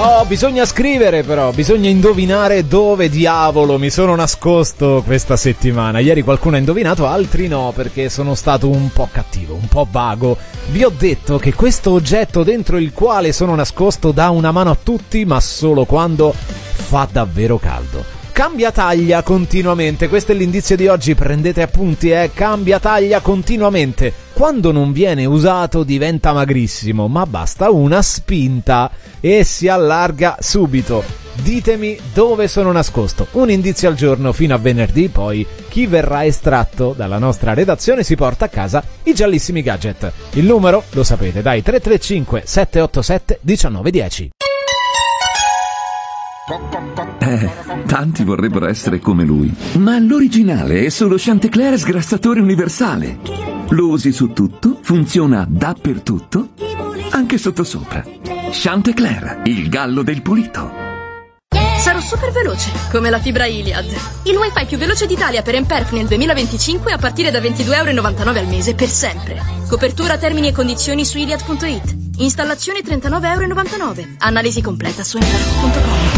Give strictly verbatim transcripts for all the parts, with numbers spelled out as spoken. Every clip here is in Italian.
Oh, bisogna scrivere però, bisogna indovinare dove diavolo mi sono nascosto questa settimana. Ieri qualcuno ha indovinato, altri no, perché sono stato un po' cattivo, un po' vago. Vi ho detto che questo oggetto dentro il quale sono nascosto dà una mano a tutti, ma solo quando fa davvero caldo. Cambia taglia continuamente, questo è l'indizio di oggi, prendete appunti, eh, cambia taglia continuamente. Quando non viene usato diventa magrissimo, ma basta una spinta e si allarga subito. Ditemi dove sono nascosto. Un indizio al giorno fino a venerdì, poi chi verrà estratto dalla nostra redazione si porta a casa i giallissimi gadget. Il numero lo sapete, dai, tre tre cinque sette otto sette uno nove uno zero. Eh, tanti vorrebbero essere come lui, ma l'originale è solo Chantecler sgrassatore universale. Lo usi su tutto, funziona dappertutto, anche sottosopra. Chantecler, il gallo del pulito. Sarò super veloce, come la fibra Iliad. Il wifi più veloce d'Italia per Emperf nel duemilaventicinque a partire da ventidue virgola novantanove euro al mese per sempre. Copertura, termini e condizioni su iliad punto it. Installazione trentanove virgola novantanove euro. Analisi completa su emperf punto com.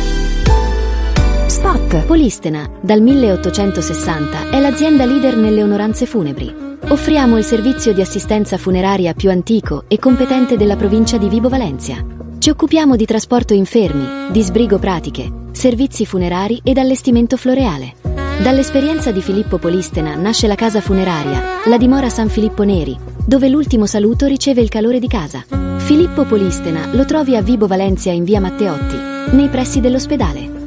Spot Polistena, dal milleottocentosessanta, è l'azienda leader nelle onoranze funebri. Offriamo il servizio di assistenza funeraria più antico e competente della provincia di Vibo Valentia. Ci occupiamo di trasporto infermi, disbrigo pratiche, servizi funerari ed allestimento floreale. Dall'esperienza di Filippo Polistena nasce la casa funeraria, la dimora San Filippo Neri, dove l'ultimo saluto riceve il calore di casa. Filippo Polistena lo trovi a Vibo Valentia in via Matteotti, nei pressi dell'ospedale.